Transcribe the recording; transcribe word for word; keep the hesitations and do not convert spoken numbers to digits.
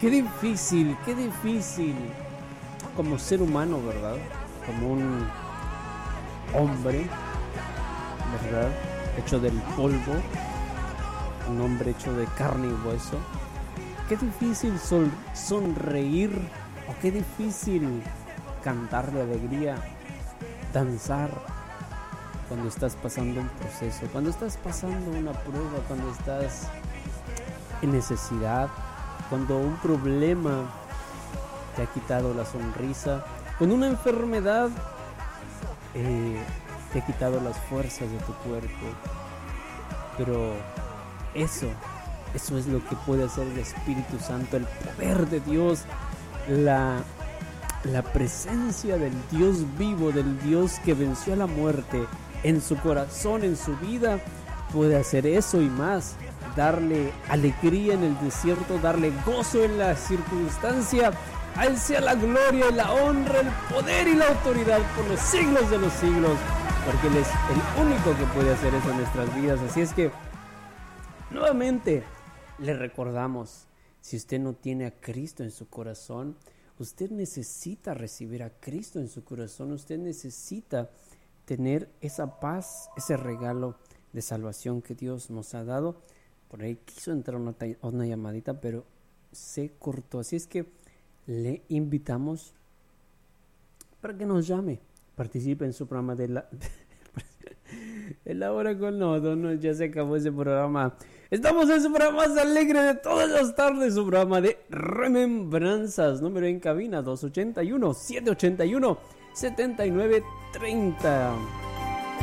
qué difícil, qué difícil como ser humano, ¿verdad? Como un hombre, ¿verdad? Hecho del polvo, un hombre hecho de carne y hueso. Qué difícil sol- sonreír, o qué difícil cantar de alegría, danzar cuando estás pasando un proceso, cuando estás pasando una prueba, cuando estás en necesidad, cuando un problema te ha quitado la sonrisa, cuando una enfermedad eh, te ha quitado las fuerzas de tu cuerpo. Pero eso, eso es lo que puede hacer el Espíritu Santo, el poder de Dios, la, la presencia del Dios vivo, del Dios que venció a la muerte en su corazón, en su vida, puede hacer eso y más. Darle alegría en el desierto, darle gozo en la circunstancia. A Él sea la gloria y la honra, el poder y la autoridad por los siglos de los siglos, porque Él es el único que puede hacer eso en nuestras vidas. Así es que, nuevamente, le recordamos, si usted no tiene a Cristo en su corazón, usted necesita recibir a Cristo en su corazón, usted necesita tener esa paz, ese regalo de salvación que Dios nos ha dado. Por ahí quiso entrar una, una llamadita, pero se cortó. Así es que le invitamos para que nos llame, participe en su programa de la, de la hora con nosotros. No, ya se acabó ese programa. Estamos en su programa más alegre de todas las tardes, su programa de remembranzas. Número en cabina dos ocho uno, siete ocho uno, siete nueve tres cero.